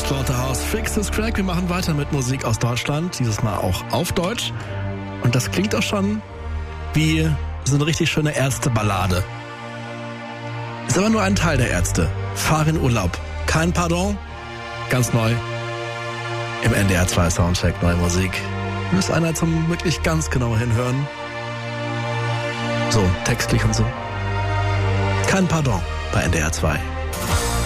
Slaughterhouse, Fix This Crack. Wir machen weiter mit Musik aus Deutschland, dieses Mal auch auf Deutsch. Und das klingt auch schon wie so eine richtig schöne Ärzteballade. Ist aber nur ein Teil der Ärzte. Fahr in Urlaub. Kein Pardon. Ganz neu. Im NDR 2 Soundcheck, neue Musik. Muss einer zum wirklich ganz genau hinhören. So, textlich und so. Kein Pardon bei NDR 2.